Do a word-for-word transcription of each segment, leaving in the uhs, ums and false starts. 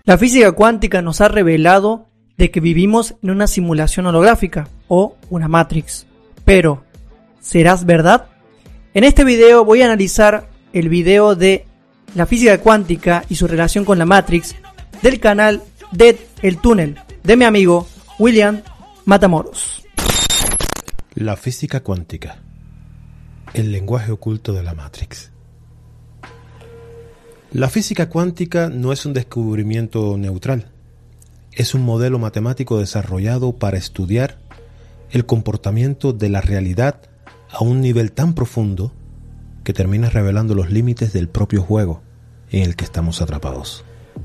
La física cuántica nos ha revelado de que vivimos en una simulación holográfica o una Matrix. Pero, ¿serás verdad? En este video voy a analizar el video de la física cuántica y su relación con la Matrix del canal de El Túnel de mi amigo William Matamoros. La física cuántica, el lenguaje oculto de la Matrix. La física cuántica no es un descubrimiento neutral, es un modelo matemático desarrollado para estudiar el comportamiento de la realidad a un nivel tan profundo que termina revelando los límites del propio juego en el que estamos atrapados.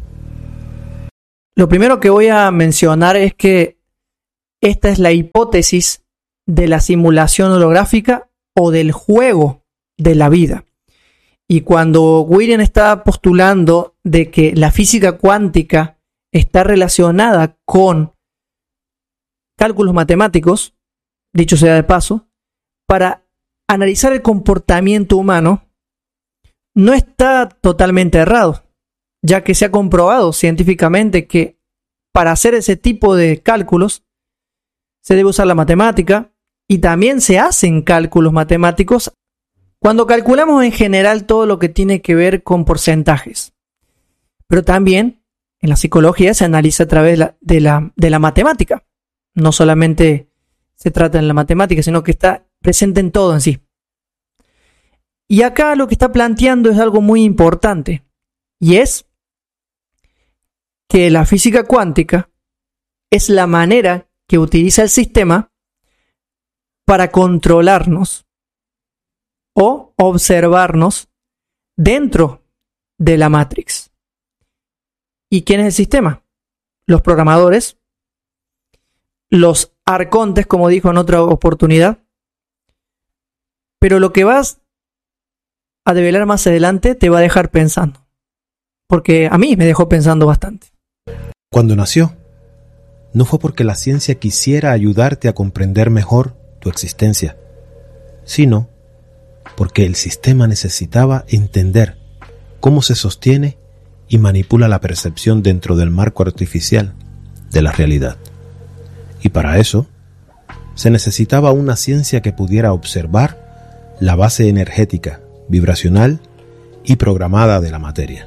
Lo primero que voy a mencionar es que esta es la hipótesis de la simulación holográfica o del juego de la vida. Y cuando William está postulando de que la física cuántica está relacionada con cálculos matemáticos, dicho sea de paso, para analizar el comportamiento humano, no está totalmente errado, ya que se ha comprobado científicamente que para hacer ese tipo de cálculos se debe usar la matemática y también se hacen cálculos matemáticos cuando calculamos en general todo lo que tiene que ver con porcentajes. Pero también en la psicología se analiza a través de la, de la, de la matemática. No solamente se trata en la matemática, sino que está presente en todo en sí. Y acá lo que está planteando es algo muy importante, y es que la física cuántica es la manera que utiliza el sistema para controlarnos o observarnos dentro de la Matrix. ¿Y quién es el sistema? Los programadores, los arcontes, como dijo en otra oportunidad. Pero lo que vas a develar más adelante te va a dejar pensando, porque a mí me dejó pensando bastante. Cuando nació, no fue porque la ciencia quisiera ayudarte a comprender mejor tu existencia, sino porque el sistema necesitaba entender cómo se sostiene y manipula la percepción dentro del marco artificial de la realidad. Y para eso, se necesitaba una ciencia que pudiera observar la base energética, vibracional y programada de la materia.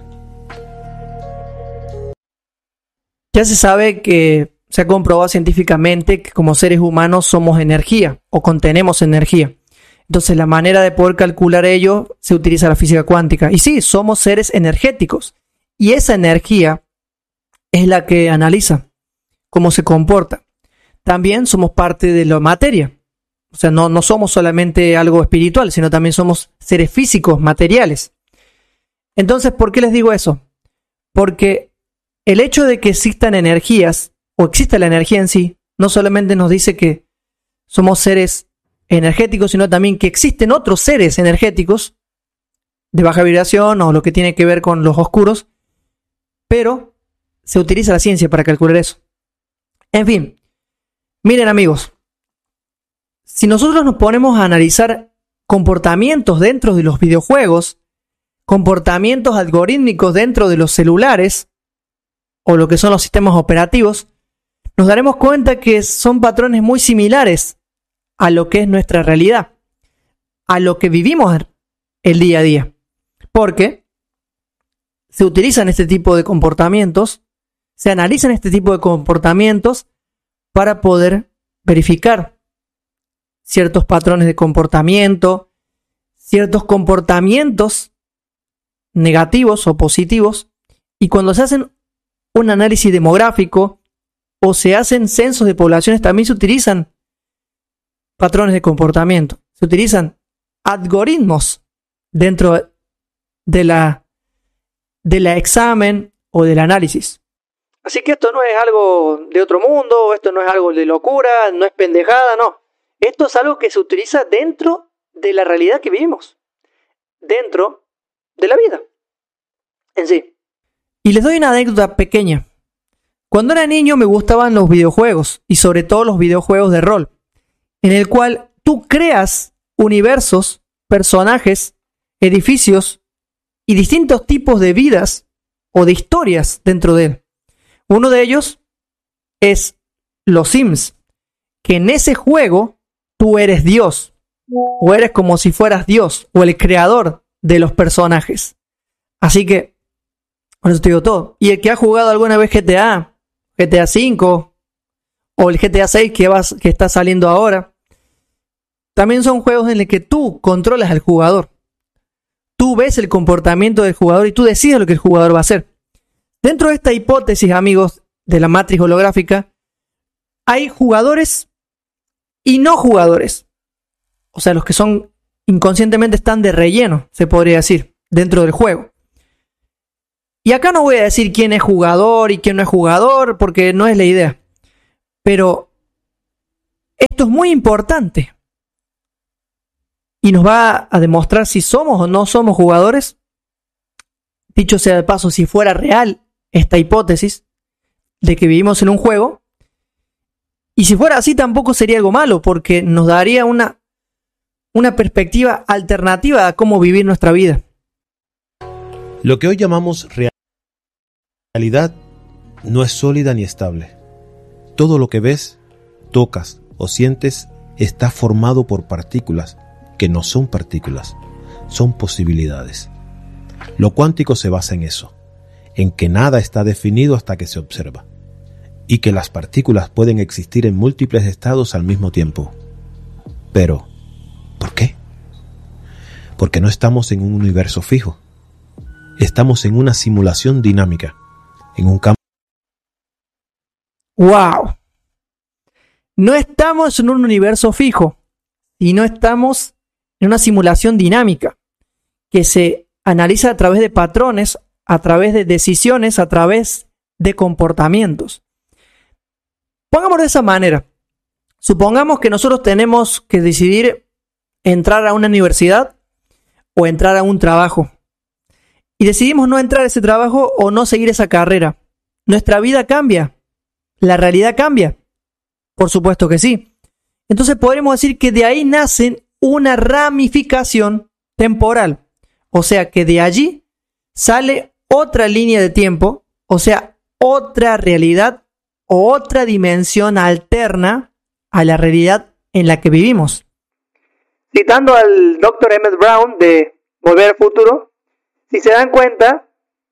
Ya se sabe que se ha comprobado científicamente que como seres humanos somos energía o contenemos energía. Entonces la manera de poder calcular ello se utiliza la física cuántica. Y sí, somos seres energéticos. Y esa energía es la que analiza cómo se comporta. También somos parte de la materia. O sea, no, no somos solamente algo espiritual, sino también somos seres físicos, materiales. Entonces, ¿por qué les digo eso? Porque el hecho de que existan energías, o exista la energía en sí, no solamente nos dice que somos seres energéticos, sino también que existen otros seres energéticos de baja vibración o lo que tiene que ver con los oscuros, pero se utiliza la ciencia para calcular eso. En fin, miren amigos, si nosotros nos ponemos a analizar comportamientos dentro de los videojuegos, comportamientos algorítmicos dentro de los celulares o lo que son los sistemas operativos, nos daremos cuenta que son patrones muy similares a lo que es nuestra realidad, a lo que vivimos el día a día, porque se utilizan este tipo de comportamientos, se analizan este tipo de comportamientos para poder verificar ciertos patrones de comportamiento, ciertos comportamientos negativos o positivos, y cuando se hacen un análisis demográfico o se hacen censos de poblaciones también se utilizan patrones de comportamiento, se utilizan algoritmos dentro de la de la examen o del análisis. Así que esto no es algo de otro mundo, esto no es algo de locura, no es pendejada, no. Esto es algo que se utiliza dentro de la realidad que vivimos, dentro de la vida en sí. Y les doy una anécdota pequeña. Cuando era niño me gustaban los videojuegos, y sobre todo los videojuegos de rol, en el cual tú creas universos, personajes, edificios y distintos tipos de vidas o de historias dentro de él. Uno de ellos es los Sims, que en ese juego tú eres Dios, o eres como si fueras Dios, o el creador de los personajes. Así que, con eso te digo todo. Y el que ha jugado alguna vez G T A, G T A cinco, o el G T A seis que, vas, que está saliendo ahora, también son juegos en los que tú controlas al jugador. Tú ves el comportamiento del jugador y tú decides lo que el jugador va a hacer. Dentro de esta hipótesis, amigos, de la matriz holográfica, hay jugadores y no jugadores. O sea, los que son inconscientemente están de relleno, se podría decir, dentro del juego. Y acá no voy a decir quién es jugador y quién no es jugador, porque no es la idea. Pero esto es muy importante. Y nos va a demostrar si somos o no somos jugadores. Dicho sea de paso, si fuera real esta hipótesis de que vivimos en un juego, y si fuera así tampoco sería algo malo, porque nos daría una, una perspectiva alternativa a cómo vivir nuestra vida. Lo que hoy llamamos realidad no es sólida ni estable. Todo lo que ves, tocas o sientes está formado por partículas que no son partículas, son posibilidades. Lo cuántico se basa en eso, en que nada está definido hasta que se observa, y que las partículas pueden existir en múltiples estados al mismo tiempo. Pero, ¿por qué? Porque no estamos en un universo fijo. Estamos en una simulación dinámica, en un campo. ¡Wow! No estamos en un universo fijo, sino estamos en una simulación dinámica que se analiza a través de patrones, a través de decisiones, a través de comportamientos. Pongámoslo de esa manera. Supongamos que nosotros tenemos que decidir entrar a una universidad o entrar a un trabajo. Y decidimos no entrar a ese trabajo o no seguir esa carrera. ¿Nuestra vida cambia? ¿La realidad cambia? Por supuesto que sí. Entonces podremos decir que de ahí nace una ramificación temporal. O sea que de allí sale otra línea de tiempo, o sea, otra realidad o otra dimensión alterna a la realidad en la que vivimos. Citando al doctor Emmett Brown de Volver al Futuro, si se dan cuenta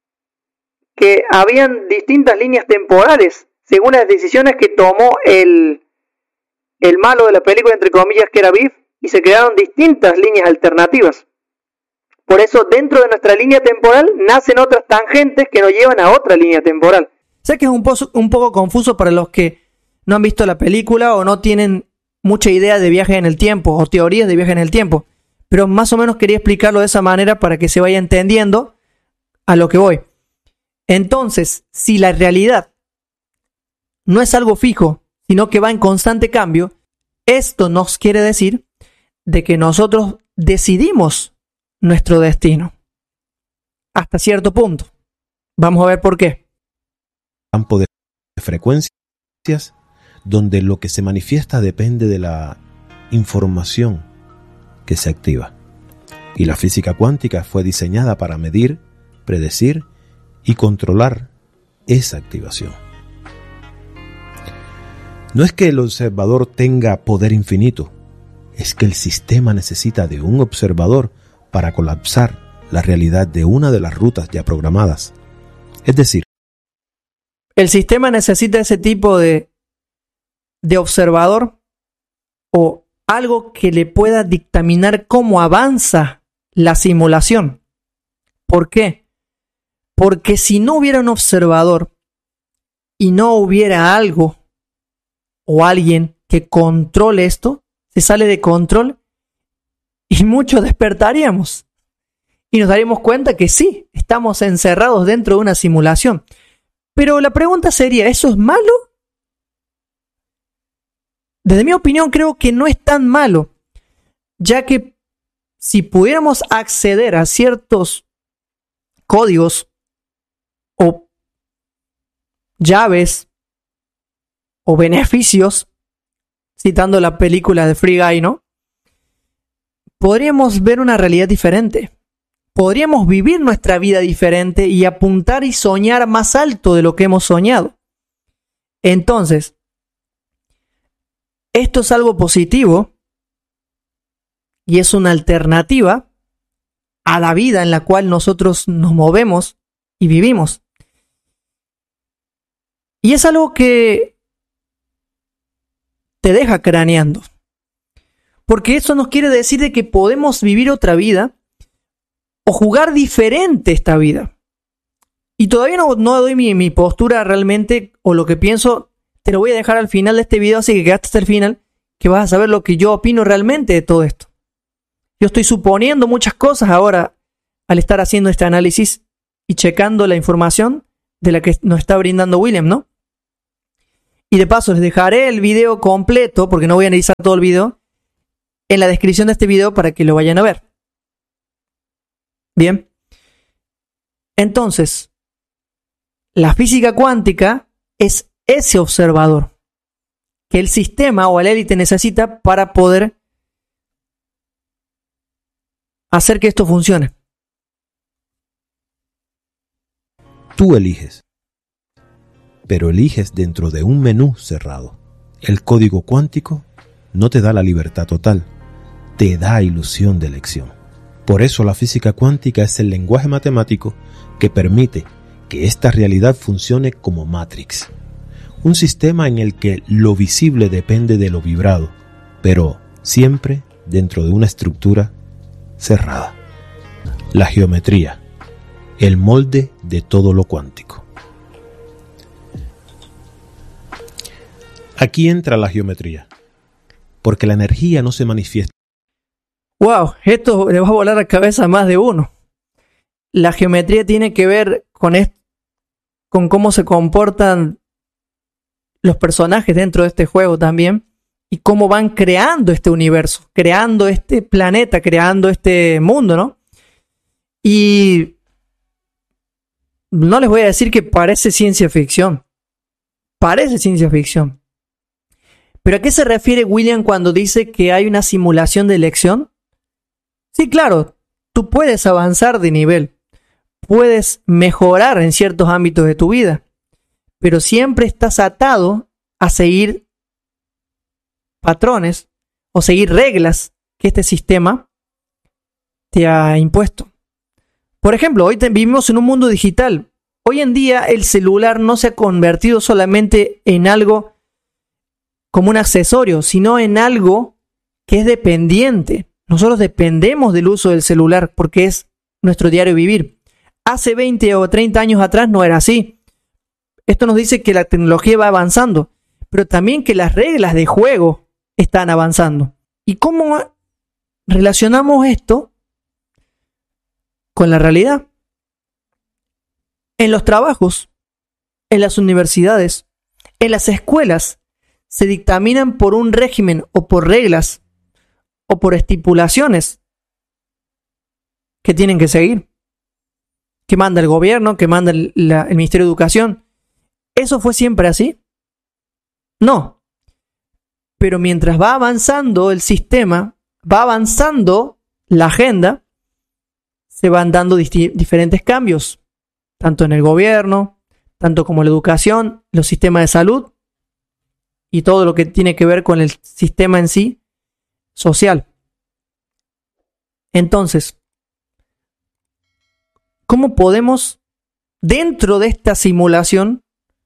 que habían distintas líneas temporales según las decisiones que tomó el, el malo de la película, entre comillas, que era Biff, y se crearon distintas líneas alternativas. Por eso, dentro de nuestra línea temporal nacen otras tangentes que nos llevan a otra línea temporal. Sé que es un, po- un poco confuso para los que no han visto la película o no tienen mucha idea de viaje en el tiempo o teorías de viaje en el tiempo, pero más o menos quería explicarlo de esa manera para que se vaya entendiendo a lo que voy. Entonces, si la realidad no es algo fijo, sino que va en constante cambio, esto nos quiere decir de que nosotros decidimos nuestro destino. Hasta cierto punto. Vamos a ver por qué. Campo de frecuencias donde lo que se manifiesta depende de la información que se activa. Y la física cuántica fue diseñada para medir, predecir y controlar esa activación. No es que el observador tenga poder infinito, es que el sistema necesita de un observador para colapsar la realidad de una de las rutas ya programadas. Es decir, el sistema necesita ese tipo de, de observador o algo que le pueda dictaminar cómo avanza la simulación. ¿Por qué? Porque si no hubiera un observador y no hubiera algo o alguien que controle esto, se sale de control y muchos despertaríamos y nos daríamos cuenta que sí, estamos encerrados dentro de una simulación. Pero la pregunta sería, ¿eso es malo? Desde mi opinión creo que no es tan malo, ya que si pudiéramos acceder a ciertos códigos o llaves o beneficios, citando la película de Free Guy, ¿no? Podríamos ver una realidad diferente. Podríamos vivir nuestra vida diferente y apuntar y soñar más alto de lo que hemos soñado. Entonces, esto es algo positivo y es una alternativa a la vida en la cual nosotros nos movemos y vivimos. Y es algo que te deja craneando. Porque eso nos quiere decir de que podemos vivir otra vida o jugar diferente esta vida. Y todavía no, no doy mi, mi postura realmente o lo que pienso. Te lo voy a dejar al final de este video, así que quedaste hasta el final, que vas a saber lo que yo opino realmente de todo esto. Yo estoy suponiendo muchas cosas ahora al estar haciendo este análisis y checando la información de la que nos está brindando William, ¿no? Y de paso les dejaré el video completo, porque no voy a analizar todo el video, en la descripción de este video para que lo vayan a ver. Bien. Entonces, la física cuántica es ese observador que el sistema o la élite necesita para poder hacer que esto funcione. Tú eliges, pero eliges dentro de un menú cerrado. El código cuántico no te da la libertad total, te da ilusión de elección. Por eso la física cuántica es el lenguaje matemático que permite que esta realidad funcione como Matrix. Un sistema en el que lo visible depende de lo vibrado, pero siempre dentro de una estructura cerrada. La geometría, el molde de todo lo cuántico. Aquí entra la geometría, porque la energía no se manifiesta. Wow, esto le va a volar la cabeza a más de uno. La geometría tiene que ver con esto, con cómo se comportan los personajes dentro de este juego también, y cómo van creando este universo, creando este planeta, creando este mundo, ¿no? Y no les voy a decir que parece ciencia ficción. Parece ciencia ficción. ¿Pero a qué se refiere William cuando dice que hay una simulación de elección? Sí, claro, tú puedes avanzar de nivel, puedes mejorar en ciertos ámbitos de tu vida, pero siempre estás atado a seguir patrones o seguir reglas que este sistema te ha impuesto. Por ejemplo, hoy te, vivimos en un mundo digital. Hoy en día el celular no se ha convertido solamente en algo como un accesorio, sino en algo que es dependiente. Nosotros dependemos del uso del celular porque es nuestro diario vivir. Hace veinte o treinta años atrás no era así. Esto nos dice que la tecnología va avanzando, pero también que las reglas de juego están avanzando. ¿Y cómo relacionamos esto con la realidad? En los trabajos, en las universidades, en las escuelas, se dictaminan por un régimen o por reglas o por estipulaciones que tienen que seguir, que manda el gobierno, que manda el, la, el Ministerio de Educación. ¿Eso fue siempre así? No. Pero mientras va avanzando el sistema, va avanzando la agenda, se van dando disti- diferentes cambios, tanto en el gobierno, tanto como la educación, los sistemas de salud y todo lo que tiene que ver con el sistema en sí social. Entonces, ¿cómo podemos, dentro de esta simulación,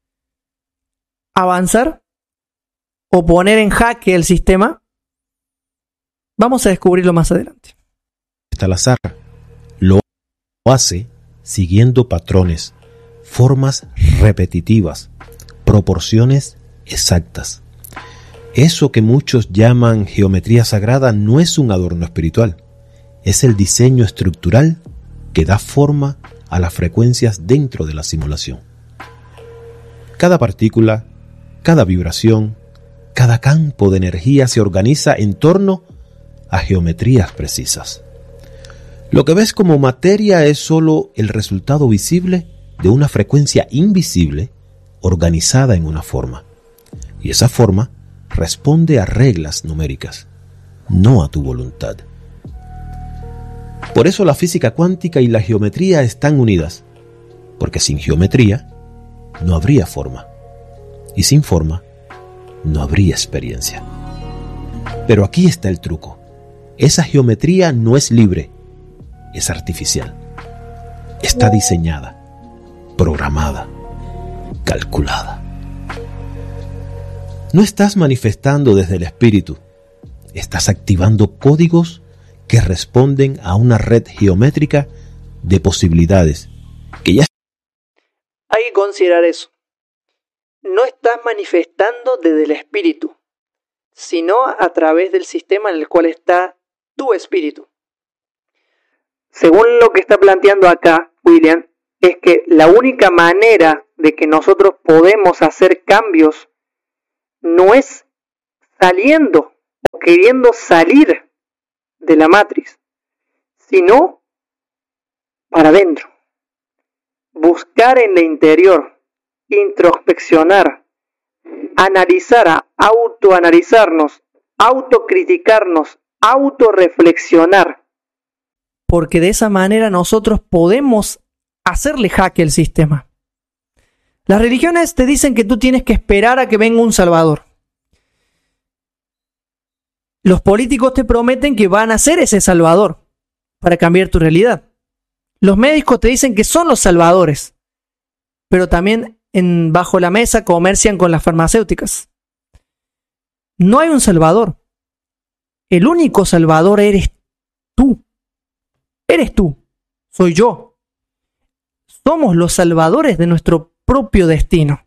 avanzar o poner en jaque el sistema? Vamos a descubrirlo más adelante. Está al azar. Lo hace siguiendo patrones, formas repetitivas, proporciones exactas. Eso que muchos llaman geometría sagrada no es un adorno espiritual, es el diseño estructural que da forma a las frecuencias dentro de la simulación. Cada partícula, cada vibración, cada campo de energía se organiza en torno a geometrías precisas. Lo que ves como materia es solo el resultado visible de una frecuencia invisible organizada en una forma. Y esa forma responde a reglas numéricas, no a tu voluntad. Por eso la física cuántica y la geometría están unidas, porque sin geometría no habría forma. Y sin forma, no habría experiencia. Pero aquí está el truco. Esa geometría no es libre, es artificial. Está diseñada, programada, calculada. No estás manifestando desde el espíritu, estás activando códigos que responden a una red geométrica de posibilidades que ya... Hay que considerar eso. No estás manifestando desde el espíritu, sino a través del sistema en el cual está tu espíritu. Según lo que está planteando acá William, es que la única manera de que nosotros podemos hacer cambios no es saliendo o queriendo salir de la matriz, sino para adentro. Buscar en el interior, introspeccionar, analizar, autoanalizarnos, autocriticarnos, autorreflexionar. Porque de esa manera nosotros podemos hacerle jaque al sistema. Las religiones te dicen que tú tienes que esperar a que venga un salvador. Los políticos te prometen que van a ser ese salvador para cambiar tu realidad. Los médicos te dicen que son los salvadores, pero también en, bajo la mesa comercian con las farmacéuticas. No hay un salvador. El único salvador eres tú. Eres tú. Soy yo. Somos los salvadores de nuestro propio destino.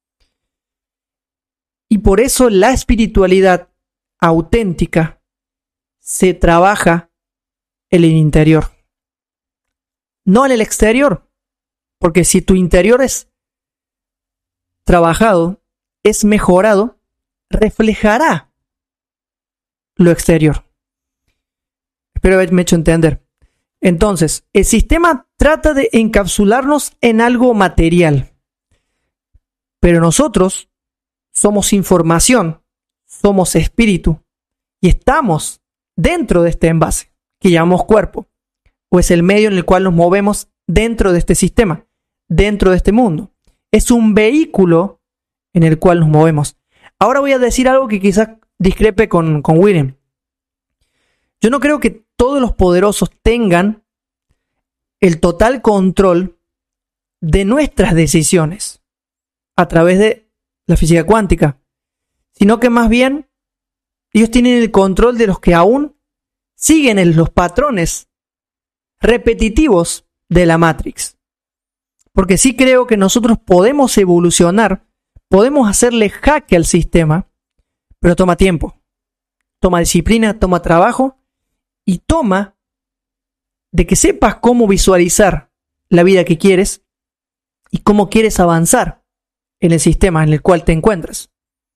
Y por eso la espiritualidad auténtica se trabaja en el interior, no en el exterior, porque si tu interior es trabajado, es mejorado, reflejará lo exterior. Espero haberme hecho entender. Entonces, el sistema trata de encapsularnos en algo material, pero nosotros somos información, somos espíritu y estamos dentro de este envase que llamamos cuerpo, o es el medio en el cual nos movemos dentro de este sistema, dentro de este mundo. Es un vehículo en el cual nos movemos. Ahora voy a decir algo que quizás discrepe con, con William. Yo no creo que todos los poderosos tengan el total control de nuestras decisiones a través de la física cuántica, sino que más bien ellos tienen el control de los que aún siguen en los patrones repetitivos de la Matrix. Porque sí creo que nosotros podemos evolucionar, podemos hacerle jaque al sistema, pero toma tiempo, toma disciplina, toma trabajo y toma de que sepas cómo visualizar la vida que quieres y cómo quieres avanzar en el sistema en el cual te encuentras.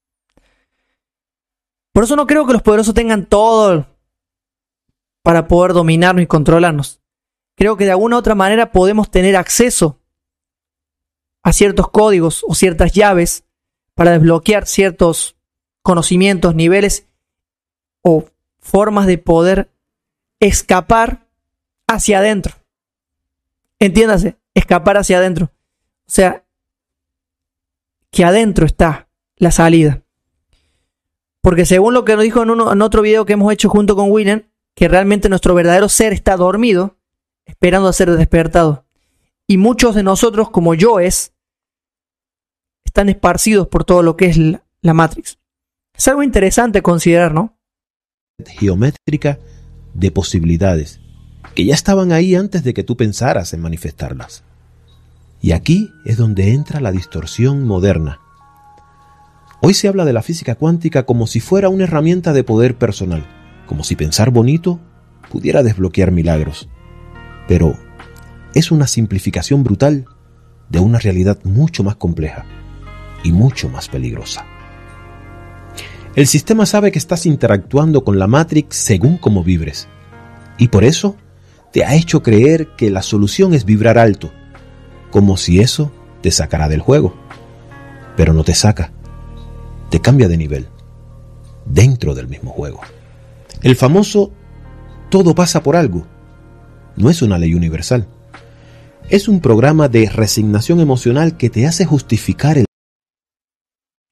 Por eso no creo que los poderosos tengan todo para poder dominarnos y controlarnos. Creo que de alguna u otra manera podemos tener acceso a ciertos códigos o ciertas llaves para desbloquear ciertos conocimientos, niveles o formas de poder escapar hacia adentro. Entiéndase, escapar hacia adentro. O sea, que adentro está la salida. Porque según lo que nos dijo en, uno, en otro video que hemos hecho junto con William, que realmente nuestro verdadero ser está dormido, esperando a ser despertado. Y muchos de nosotros, como yo es, están esparcidos por todo lo que es la, la Matrix. Es algo interesante considerar, ¿no? Geométrica de posibilidades que ya estaban ahí antes de que tú pensaras en manifestarlas. Y aquí es donde entra la distorsión moderna. Hoy se habla de la física cuántica como si fuera una herramienta de poder personal, como si pensar bonito pudiera desbloquear milagros. Pero es una simplificación brutal de una realidad mucho más compleja y mucho más peligrosa. El sistema sabe que estás interactuando con la Matrix según cómo vibres, y por eso te ha hecho creer que la solución es vibrar alto, como si eso te sacara del juego. Pero no te saca, te cambia de nivel, dentro del mismo juego. El famoso todo pasa por algo no es una ley universal. Es un programa de resignación emocional que te hace justificar el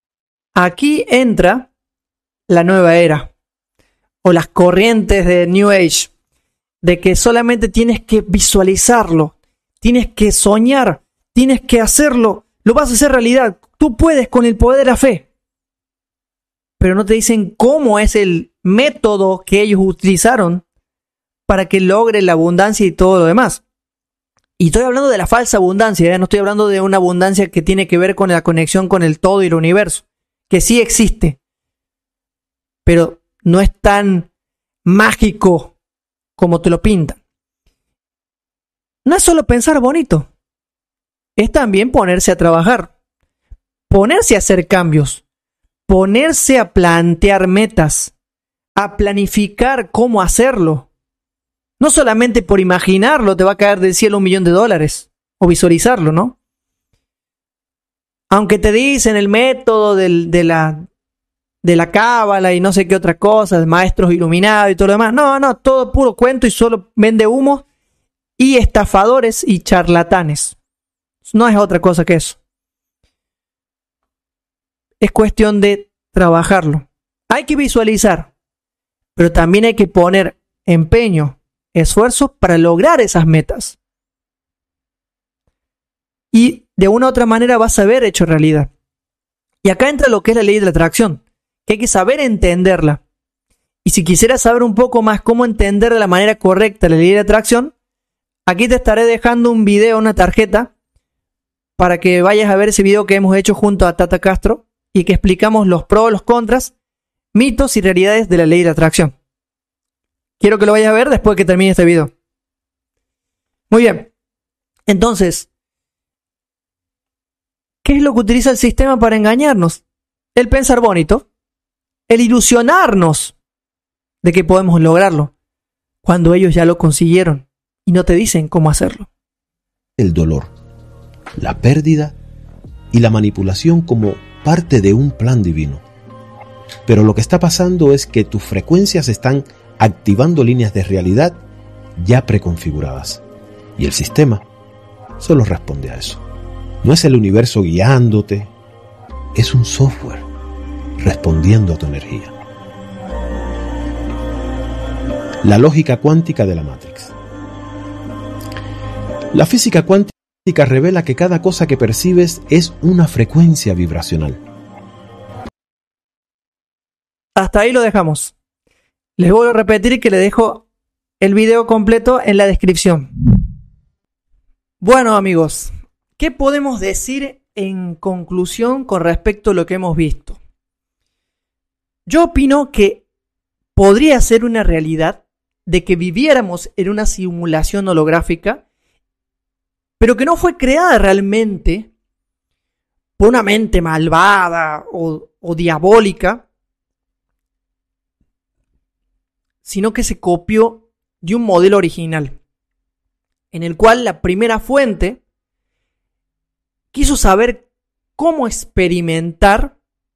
Aquí entra la nueva era o las corrientes de New Age, de que solamente tienes que visualizarlo, tienes que soñar, tienes que hacerlo, lo vas a hacer realidad. Tú puedes con el poder de la fe. Pero no te dicen cómo es el método que ellos utilizaron para que logre la abundancia y todo lo demás. Y estoy hablando de la falsa abundancia, ¿eh? No estoy hablando de una abundancia que tiene que ver con la conexión con el todo y el universo, que sí existe, pero no es tan mágico como te lo pintan. No es solo pensar bonito, es también ponerse a trabajar, ponerse a hacer cambios, ponerse a plantear metas, a planificar cómo hacerlo. No solamente por imaginarlo te va a caer del cielo un millón de dólares, o visualizarlo, ¿no? Aunque te dicen el método del, de la de la cábala y no sé qué otra cosa, de maestros iluminados y todo lo demás. No, no, todo puro cuento y solo vende humo y estafadores y charlatanes. No es otra cosa que eso. Es cuestión de trabajarlo. Hay que visualizar, pero también hay que poner empeño, esfuerzo para lograr esas metas. Y de una u otra manera vas a ver hecho realidad. Y acá entra lo que es la ley de la atracción, que hay que saber entenderla. Y si quisieras saber un poco más cómo entender de la manera correcta la ley de la atracción, aquí te estaré dejando un video, una tarjeta, para que vayas a ver ese video que hemos hecho junto a Tata Castro y que explicamos los pros, los contras, mitos y realidades de la ley de la atracción. Quiero que lo vayas a ver después que termine este video. Muy bien. Entonces, ¿qué es lo que utiliza el sistema para engañarnos? El pensar bonito, el ilusionarnos de que podemos lograrlo, cuando ellos ya lo consiguieron y no te dicen cómo hacerlo. El dolor, la pérdida y la manipulación como parte de un plan divino. Pero lo que está pasando es que tus frecuencias están activando líneas de realidad ya preconfiguradas. Y el sistema solo responde a eso. No es el universo guiándote, es un software respondiendo a tu energía. La lógica cuántica de la Matrix. La física cuántica revela que cada cosa que percibes es una frecuencia vibracional. Hasta ahí lo dejamos. Les vuelvo a repetir que le dejo el video completo en la descripción. Bueno, amigos, ¿qué podemos decir en conclusión con respecto a lo que hemos visto? Yo opino que podría ser una realidad de que viviéramos en una simulación holográfica, pero que no fue creada realmente por una mente malvada o, o diabólica, sino que se copió de un modelo original, en el cual la primera fuente quiso saber cómo experimentar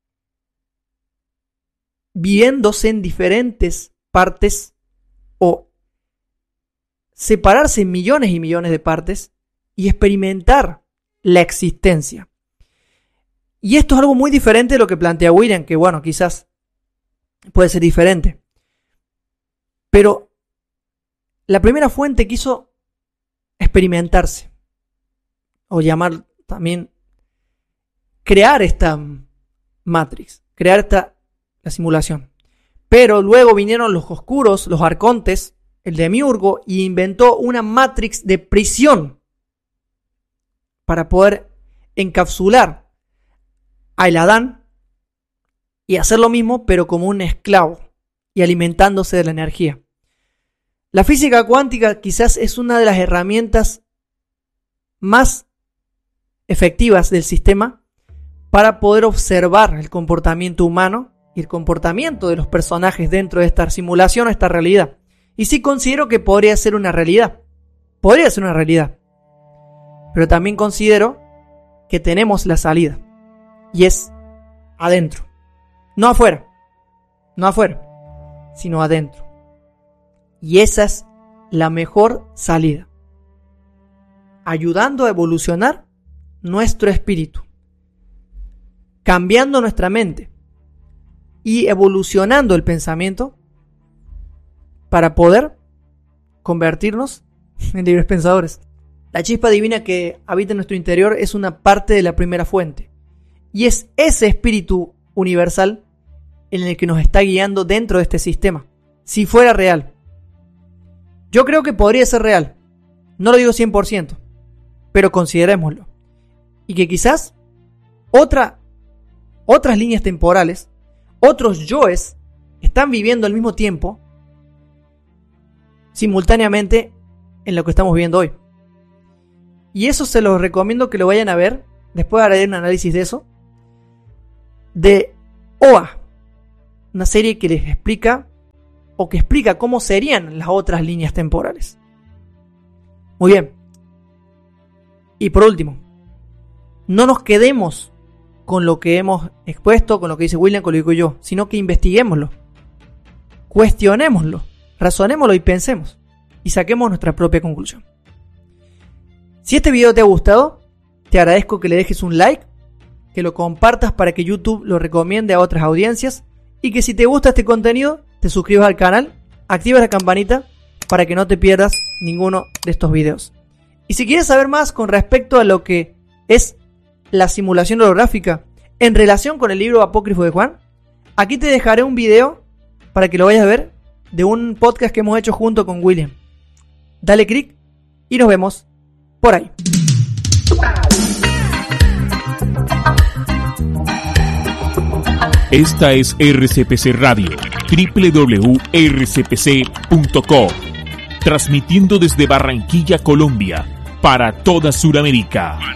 viéndose en diferentes partes o separarse en millones y millones de partes y experimentar la existencia. Y esto es algo muy diferente de lo que plantea William, que bueno, quizás puede ser diferente. Pero la primera fuente quiso experimentarse, o llamar también, crear esta Matrix, crear esta la simulación. Pero luego vinieron los oscuros, los arcontes, el demiurgo, y inventó una Matrix de prisión para poder encapsular a el Adán y hacer lo mismo, pero como un esclavo y alimentándose de la energía. La física cuántica quizás es una de las herramientas más efectivas del sistema para poder observar el comportamiento humano y el comportamiento de los personajes dentro de esta simulación o esta realidad. Y sí considero que podría ser una realidad. Podría ser una realidad. Pero también considero que tenemos la salida. Y es adentro. No afuera. No afuera. Sino adentro. Y esa es la mejor salida. Ayudando a evolucionar nuestro espíritu. Cambiando nuestra mente. y evolucionando el pensamiento para poder convertirnos en libres pensadores. La chispa divina que habita en nuestro interior es una parte de la primera fuente. Y es ese espíritu universal en el que nos está guiando dentro de este sistema. Si fuera real. Yo creo que podría ser real. No lo digo cien por ciento. Pero considerémoslo. Y que quizás otra, otras líneas temporales, otros yoes, están viviendo al mismo tiempo, simultáneamente, en lo que estamos viviendo hoy. Y eso se los recomiendo que lo vayan a ver. Después haré un análisis de eso. De O A. Una serie que les explica, o que explica cómo serían las otras líneas temporales. Muy bien. Y por último, no nos quedemos con lo que hemos expuesto, con lo que dice William, con lo que digo yo, sino que investiguémoslo, cuestionémoslo, razonémoslo y pensemos, y saquemos nuestra propia conclusión. Si este video te ha gustado, te agradezco que le dejes un like, que lo compartas para que YouTube lo recomiende a otras audiencias, y que si te gusta este contenido, te suscribas al canal, activas la campanita para que no te pierdas ninguno de estos videos. Y si quieres saber más con respecto a lo que es la simulación holográfica en relación con el libro apócrifo de Juan, aquí te dejaré un video para que lo vayas a ver de un podcast que hemos hecho junto con William. Dale click y nos vemos por ahí. Esta es R C P C Radio, doble u doble u doble u punto r c p c punto com, transmitiendo desde Barranquilla, Colombia, para toda Sudamérica.